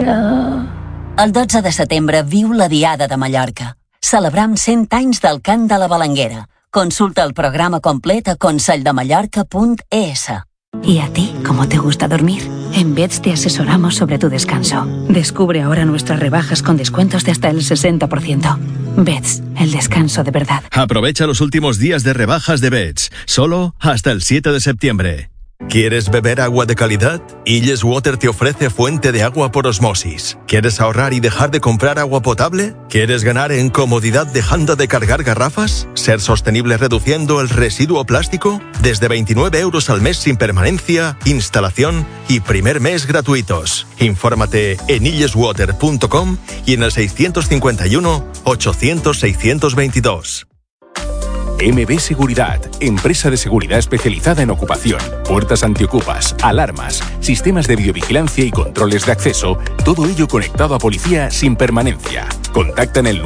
El 12 de setembre viu la Diada de Mallorca. Celebram 100 anys del cant de la Balanguera. Consulta el programa complet a conselldemallorca.es. ¿Y a ti cómo te gusta dormir? En Beds te asesoramos sobre tu descanso. Descubre ahora nuestras rebajas con descuentos de hasta el 60%. Beds, el descanso de verdad. Aprovecha los últimos días de rebajas de Beds, solo hasta el 7 de septiembre. ¿Quieres beber agua de calidad? Illes Water te ofrece fuente de agua por osmosis. ¿Quieres ahorrar y dejar de comprar agua potable? ¿Quieres ganar en comodidad dejando de cargar garrafas? ¿Ser sostenible reduciendo el residuo plástico? Desde 29 euros al mes sin permanencia, instalación y primer mes gratuitos. Infórmate en illeswater.com y en el 651 800 622. MB Seguridad, empresa de seguridad especializada en ocupación, puertas antiocupas, alarmas, sistemas de videovigilancia y controles de acceso, todo ello conectado a policía sin permanencia. Contacta en el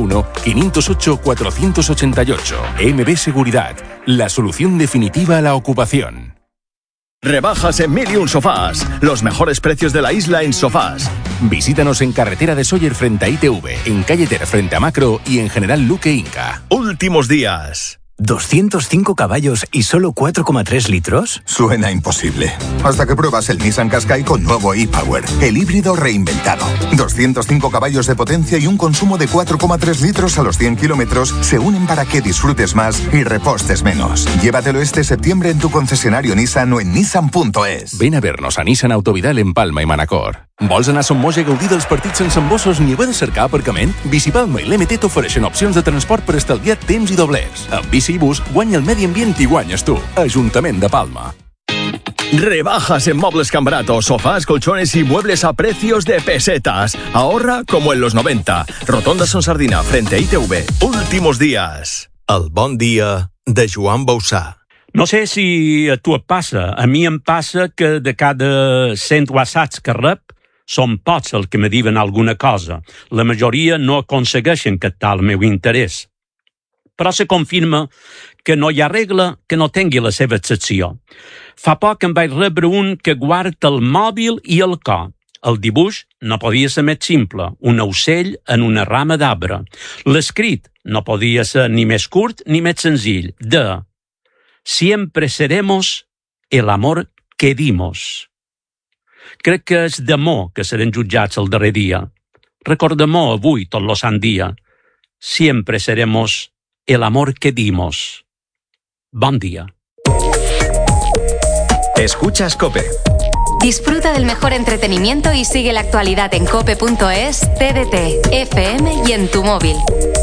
971-508-488. MB Seguridad, la solución definitiva a la ocupación. Rebajas en 1001 Sofás. Los mejores precios de la isla en sofás. Visítanos en carretera de Sóller frente a ITV, en calle Ter frente a Macro y en General Luque Inca. Últimos días. ¿205 caballos y solo 4,3 litros? Suena imposible. Hasta que pruebas el Nissan Qashqai con nuevo e-Power, el híbrido reinventado. 205 caballos de potencia y un consumo de 4,3 litros a los 100 kilómetros se unen para que disfrutes más y repostes menos. Llévatelo este septiembre en tu concesionario Nissan o en nissan.es. Ven a vernos a Nissan Autovidal en Palma i Manacor. Vols anar a Son Moix a gaudir dels partits sense embossos ni haver de cercar aparcament? Bicipalma i l'MT t'ofereixen opcions de transport per estalviar temps i doblers. Amb bici i bus, guanya el medi ambient i guanyes tu. Ajuntament de Palma. Rebajas en Muebles Cambarato, sofás, colchones y muebles a precios de pesetas. Ahorra como en los 90. Rotonda Son Sardina, frente a ITV. Últimos días. El bon dia de Joan Bausà. No sé si a tu et passa. A mi em passa que de cada 100 whatsapps que rep, són pocs els que me diuen alguna cosa. La majoria no aconsegueixen captar el meu interès. Però se confirma que no hi ha regla que no tingui la seva excepció. Fa poc em vaig rebre un que guarda el mòbil i el cor. El dibuix no podia ser més simple, un ocell en una rama d'arbre. L'escrit no podia ser ni més curt ni més senzill, de «Siempre seremos el amor que dimos». Crec que és d'amor que serem jutjats el darrer dia. Recordem-ho avui, tot lo sant dia. Siempre seremos el amor que dimos. Bon día. Escuchas COPE. Disfruta del mejor entretenimiento y sigue la actualidad en cope.es, TDT, FM y en tu móvil.